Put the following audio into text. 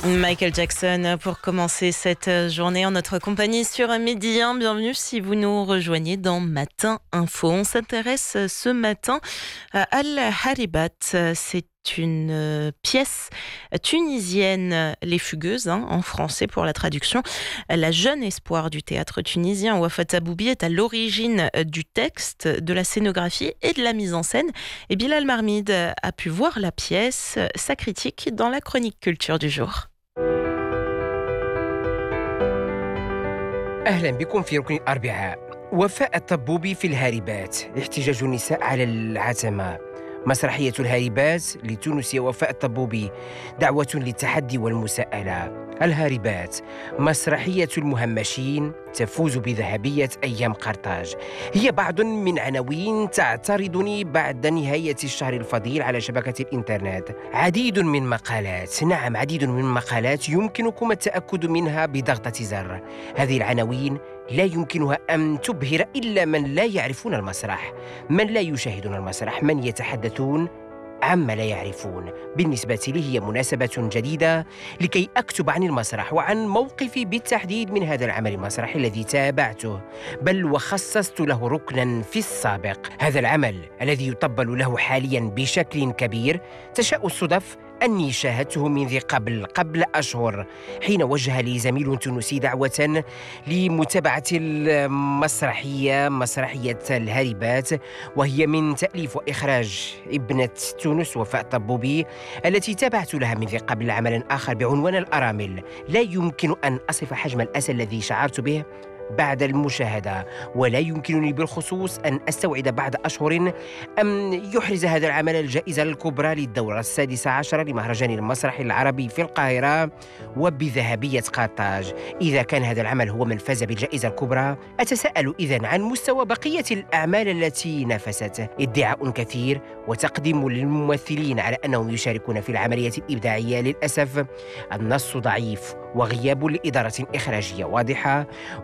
Michael Jackson pour commencer cette journée en notre compagnie sur Midi 1. Bienvenue si vous nous rejoignez dans Matin Info. On s'intéresse ce matin à Al-Haribat. C'est une pièce tunisienne, Les Fugueuses, en français pour la traduction. La jeune espoir du théâtre tunisien, Wafat Aboubi, est à l'origine du texte, de la scénographie et de la mise en scène. Et Bilal Marmid a pu voir la pièce, sa critique dans la chronique culture du jour. أهلا بكم في ركن الأربعاء. وفاء الطبوبي في الهاربات، احتجاج النساء على العتمة. مسرحية الهاربات لتونسية وفاء الطبوبي، دعوة للتحدي والمساءلة. الهاربات مسرحية المهمشين تفوز بذهبية أيام قرطاج. هي بعض من عناوين تعترضني بعد نهاية الشهر الفضيل على شبكة الإنترنت. عديد من مقالات، نعم عديد من مقالات يمكنكم التأكد منها بضغطة زر. هذه العناوين لا يمكنها أن تبهر إلا من لا يعرفون المسرح، من لا يشاهدون المسرح، من يتحدثون عما لا يعرفون. بالنسبة لي هي مناسبة جديدة لكي أكتب عن المسرح وعن موقفي بالتحديد من هذا العمل المسرحي الذي تابعته، بل وخصصت له ركنا في السابق. هذا العمل الذي يطبل له حاليا بشكل كبير تشاء الصدف أني شاهدته من ذي قبل أشهر، حين وجه لي زميل تونسي دعوة لمتابعة المسرحية، مسرحية الهاربات، وهي من تأليف وإخراج ابنة تونس وفاء الطبوبي، التي تابعت لها من ذي قبل عمل آخر بعنوان الأرامل. لا يمكن أن أصف حجم الأسى الذي شعرت به بعد المشاهدة، ولا يمكنني بالخصوص أن أستوعب بعد أشهر أن يحرز هذا العمل الجائزة الكبرى للدورة 16 لمهرجان المسرح العربي في القاهرة وبذهبية قرطاج. إذا كان هذا العمل هو من فاز بالجائزة الكبرى، أتساءل إذن عن مستوى بقية الأعمال التي نافست. ادعاء كثير وتقديم للممثلين على أنهم يشاركون في العملية الإبداعية. للأسف النص ضعيف وغياب لإدارة إخراجية واضحة،